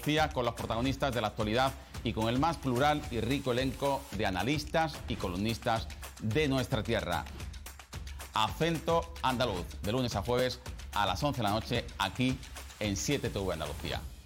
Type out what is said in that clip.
Andalucía con los protagonistas de la actualidad y con el más plural y rico elenco de analistas y columnistas de nuestra tierra. Acento Andaluz, de lunes a jueves a las 11 de la noche, aquí en 7TV Andalucía.